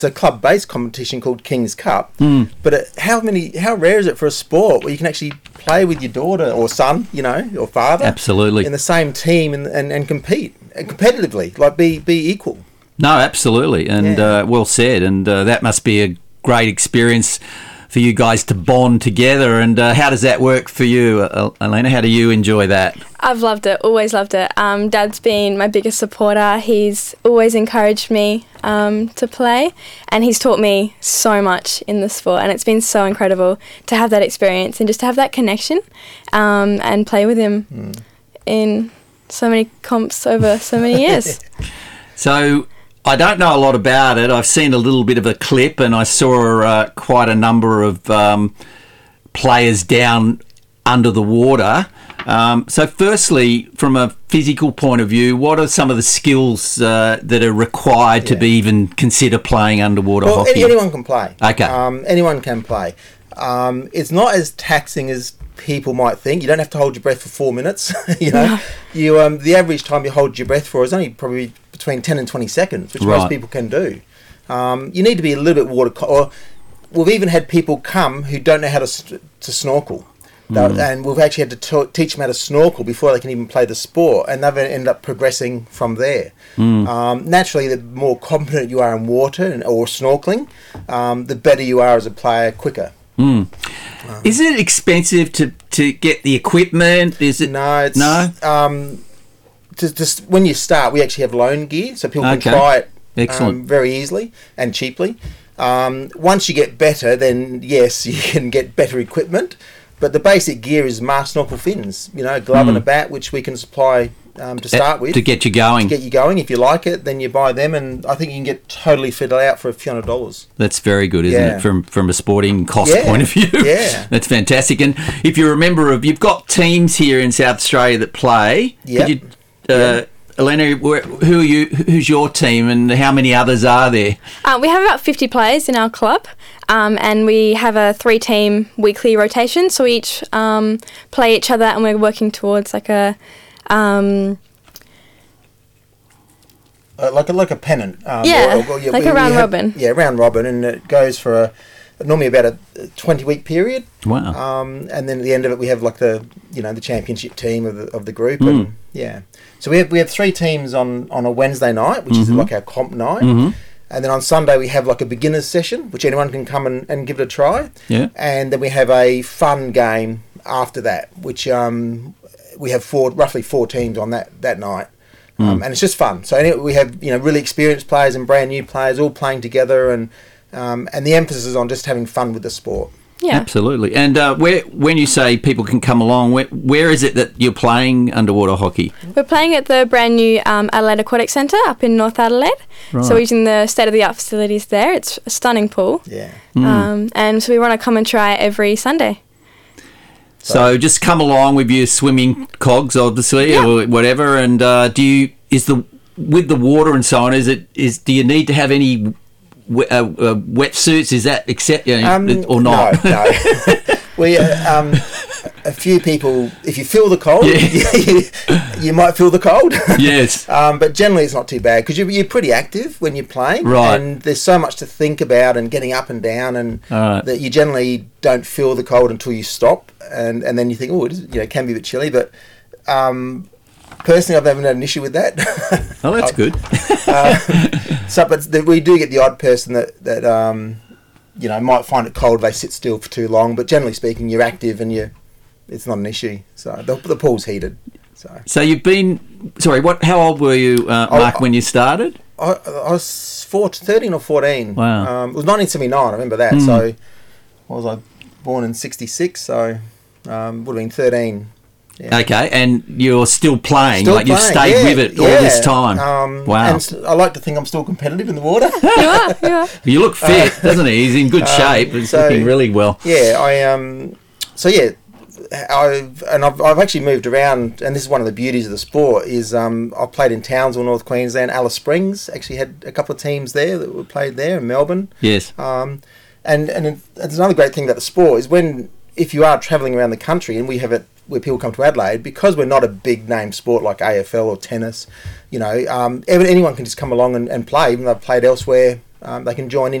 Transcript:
a club-based competition called King's Cup. But how rare is it for a sport where you can actually play with your daughter or son, or father, Absolutely, in the same team and compete competitively, like be equal. No, absolutely, and well said. And that must be a great experience for you guys to bond together. And how does that work for you, Elena? How do you enjoy that? I've loved it, always loved it. Dad's been my biggest supporter. He's always encouraged me to play, and he's taught me so much in the sport, and it's been so incredible to have that experience and just to have that connection and play with him in so many comps over so many years. So I don't know a lot about it. I've seen a little bit of a clip, and I saw quite a number of players down under the water. So firstly, from a physical point of view, what are some of the skills that are required to be even consider playing underwater hockey? Anyone can play. Okay. Anyone can play. It's not as taxing as people might think. You don't have to hold your breath for 4 minutes. The average time you hold your breath for is only probably between 10 and 20 seconds, which most people can do. You need to be a little bit or we've even had people come who don't know how to snorkel. And we've actually had to teach them how to snorkel before they can even play the sport, and they've ended up progressing from there. Naturally, the more competent you are in water or snorkeling, the better you are as a player, quicker. Is it expensive to get the equipment? Is it? No, it's just when you start, we actually have loan gear, so people can try it very easily and cheaply. Once you get better, then yes, you can get better equipment. But the basic gear is mask snorkel fins, glove and a bat, which we can supply to start with. To get you going. To get you going. If you like it, then you buy them, and I think you can get totally fitted out for a few $100s. That's very good, isn't it, from a sporting cost point of view? Yeah. That's fantastic. And if you're a member you've got teams here in South Australia that play. Yep. Elena, who are you? Who's your team, and how many others are there? We have about 50 players in our club, and we have a 3-team weekly rotation. So we each play each other, and we're working towards like a pennant. Like a round robin. Yeah, round robin, and it goes for normally about a 20-week period. Wow. And then at the end of it, we have like the championship team of the group, and so we have 3 teams on a Wednesday night, which is like our comp night, and then on Sunday we have like a beginners session, which anyone can come and give it a try. Yeah. And then we have a fun game after that, which we have roughly 4 teams on that night. And it's just fun. So anyway, we have really experienced players and brand new players all playing together, and the emphasis is on just having fun with the sport. Yeah, absolutely. And when you say people can come along, where is it that you're playing underwater hockey? We're playing at the brand new Adelaide Aquatic Centre up in North Adelaide. Right. So we're using the state-of-the-art facilities there. It's a stunning pool. Yeah. And so we want to come and try it every Sunday. So just come along with your swimming cogs, obviously, or whatever. And with the water and so on, do you need to have any wetsuits? Is that or not? No. We a few people, if you feel the cold, you might feel the cold. Yes. But generally it's not too bad because you're pretty active when you're playing. Right. And there's so much to think about and getting up and down, and that you generally don't feel the cold until you stop, and then you think, it can be a bit chilly, but personally, I've never had an issue with that. Oh, that's good. But we do get the odd person that might find it cold if they sit still for too long. But generally speaking, you're active and it's not an issue. So the pool's heated. So you've been... Sorry, how old were you, Mark, when you started? I was 13 or 14. Wow. It was 1979, I remember that. So was I born in 66? So would have been 13. Yeah. Okay, and you're still playing, you've stayed with it all this time. Wow. And I like to think I'm still competitive in the water. You are. You look fit, doesn't he? He's in good shape. He's looking really well. Yeah, I've actually moved around, and this is one of the beauties of the sport, is I've played in Townsville, North Queensland. Alice Springs actually had a couple of teams there that were played there in Melbourne. Yes. And there's another great thing about the sport is if you are travelling around the country, and we have it where people come to Adelaide, because we're not a big name sport like AFL or tennis, anyone can just come along and play, even though they've played elsewhere They can join